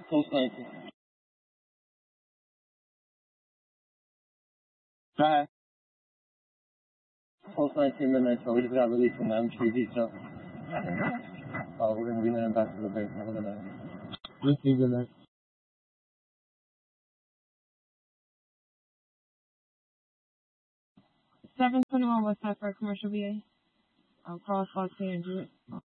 Post 19. Go ahead. Post 19 midnight show. We just got released from the MTV show. We're going to be landing back to the base. Have a good night. Receive good night. 721 West Side for a commercial VA. I'll call Foxy and do it.